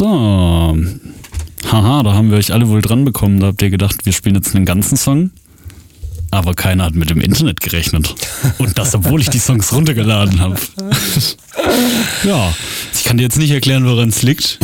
So. Haha, da haben wir euch alle wohl dran bekommen. Da habt ihr gedacht, wir spielen jetzt einen ganzen Song. Aber keiner hat mit dem Internet gerechnet. Und das, obwohl ich die Songs runtergeladen habe. Ja, ich kann dir jetzt nicht erklären, woran es liegt.